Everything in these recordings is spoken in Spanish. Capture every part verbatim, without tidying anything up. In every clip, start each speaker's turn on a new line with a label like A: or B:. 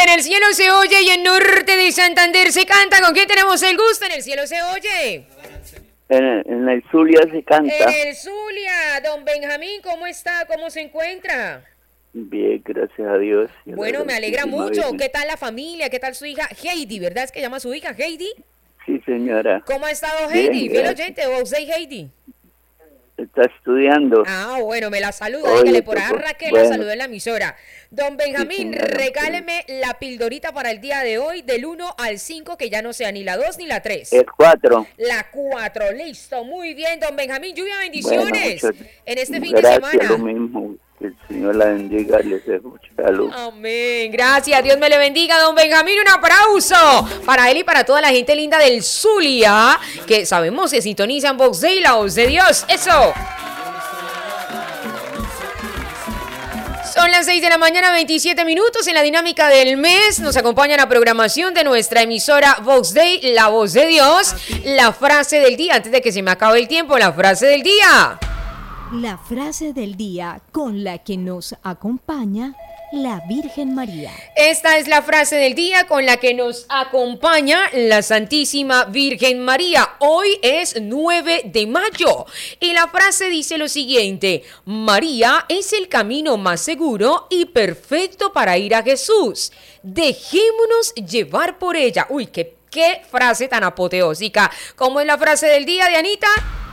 A: En el cielo se oye y en norte de Santander se canta. ¿Con quién tenemos el gusto? En el cielo se oye.
B: En, en el Zulia se canta.
A: En el Zulia. Don Benjamín, ¿cómo está? ¿Cómo se encuentra?
B: Bien, gracias a Dios.
A: Bueno, me alegra mucho. ¿Qué tal la familia? ¿Qué tal su hija? Heidi, ¿verdad es que llama su hija Heidi?
B: Sí, señora.
A: ¿Cómo ha estado Heidi?
B: Bien,
A: Fiel oyente, vos sois Heidi.
B: Está estudiando.
A: Ah, bueno, me la saluda.
B: Oye,
A: Dígale por ahí
B: tocó.
A: Raquel,
B: Bueno.
A: la saludó en la emisora. Don Benjamín,
B: Sí, señora.
A: regáleme la pildorita para el día de hoy, del uno al cinco, que ya no sea ni la dos ni la tres.
B: El cuatro.
A: La cuatro, listo, muy bien, don Benjamín. Lluvia, bendiciones
B: Bueno, muchas
A: en este fin
B: gracias,
A: de semana.
B: lo mismo. Que el Señor la bendiga, les dejo mucha salud.
A: Amén, gracias, Dios me le bendiga, don Benjamín, un aplauso para él y para toda la gente linda del Zulia, que sabemos que sintonizan Vox Day, la voz de Dios, eso. Son las seis de la mañana, veintisiete minutos en la dinámica del mes. Nos acompaña la programación de nuestra emisora Vox Day, la voz de Dios. La frase del día, antes de que se me acabe el tiempo, la frase del día.
C: La frase del día con la que nos acompaña la Virgen María.
A: Esta es la frase del día con la que nos acompaña la Santísima Virgen María. Hoy es nueve de mayo y la frase dice lo siguiente: María es el camino más seguro y perfecto para ir a Jesús. Dejémonos llevar por ella. Uy, qué, qué frase tan apoteósica. ¿Cómo es la frase del día, Dianita?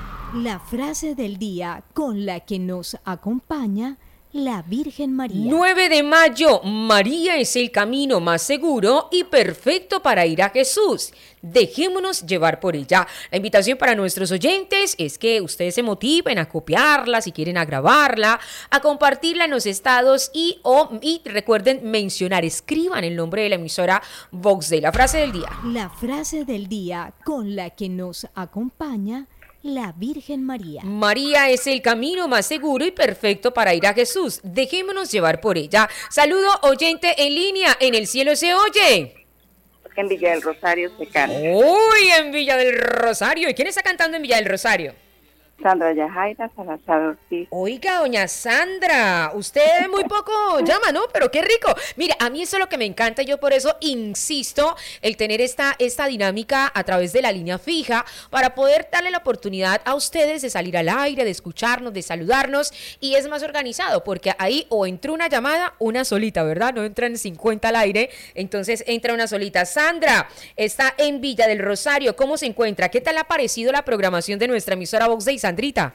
C: La frase del día con la que nos acompaña la Virgen María.
A: nueve de mayo, María es el camino más seguro y perfecto para ir a Jesús. Dejémonos llevar por ella. La invitación para nuestros oyentes es que ustedes se motiven a copiarla, si quieren a grabarla, a compartirla en los estados y, o, y recuerden mencionar, escriban el nombre de la emisora Vox Day. La frase del día.
C: La frase del día con la que nos acompaña la Virgen María.
A: María es el camino más seguro y perfecto para ir a Jesús. Dejémonos llevar por ella. Saludo oyente en línea. En el cielo se oye.
D: En Villa del Rosario se canta.
A: Uy, en Villa del Rosario. ¿Y quién está cantando en Villa del Rosario?
D: Sandra Yajaira Salazar Ortiz.
A: Oiga, doña Sandra, usted muy poco llama, ¿no? Pero qué rico. Mire, a mí eso es lo que me encanta, yo por eso insisto el tener esta, esta dinámica a través de la línea fija para poder darle la oportunidad a ustedes de salir al aire, de escucharnos, de saludarnos, y es más organizado porque ahí o entró una llamada, una solita, ¿verdad? No entran cincuenta al aire, entonces entra una solita. Sandra está en Villa del Rosario, ¿cómo se encuentra? ¿Qué tal ha parecido la programación de nuestra emisora Vox Day, Sandrita?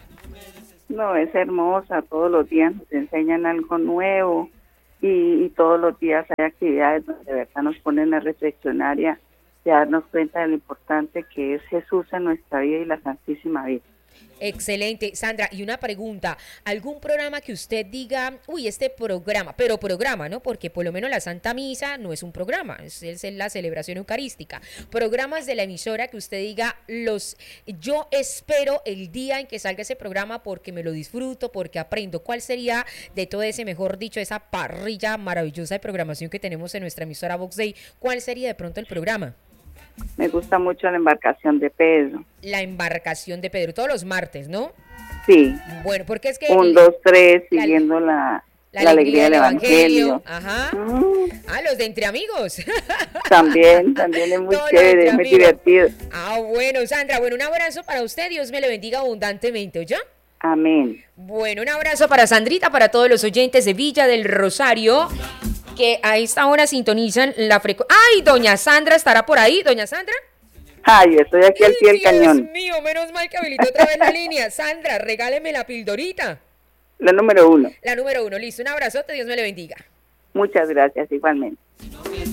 D: No, es hermosa, todos los días nos enseñan algo nuevo y, y todos los días hay actividades donde de verdad nos ponen a reflexionar y a, y a darnos cuenta de lo importante que es Jesús en nuestra vida y la Santísima Virgen.
A: Excelente, Sandra, y una pregunta, ¿algún programa que usted diga, uy, este programa, pero programa, ¿no? Porque por lo menos la Santa Misa no es un programa, es, es la celebración eucarística. Programas de la emisora que usted diga, los, yo espero el día en que salga ese programa porque me lo disfruto, porque aprendo. ¿Cuál sería de todo ese, mejor dicho, esa parrilla maravillosa de programación que tenemos en nuestra emisora Vox Day? ¿Cuál sería de pronto el programa?
D: Me gusta mucho la embarcación de Pedro.
A: La embarcación de Pedro, todos los martes, ¿no?
D: Sí.
A: Bueno, porque es que...
D: Un, dos, tres, siguiendo la, la, la alegría del Evangelio.
A: Ajá.
D: Mm.
A: Ah, los de Entre Amigos.
D: También, también es muy
A: Todo
D: chévere, es muy divertido.
A: Ah, bueno, Sandra, bueno, un abrazo para usted, Dios me lo bendiga abundantemente, ¿oye?
D: Amén.
A: Bueno, un abrazo para Sandrita, para todos los oyentes de Villa del Rosario, que a esta hora sintonizan la frecuencia. ¡Ay, doña Sandra estará por ahí! ¿Doña Sandra?
D: Ay, estoy aquí al pie del cañón.
A: Dios mío, menos mal que habilitó otra vez la línea. Sandra, regáleme la pildorita.
D: La número uno.
A: La número uno, listo. Un abrazote, Dios me le bendiga.
D: Muchas gracias, igualmente.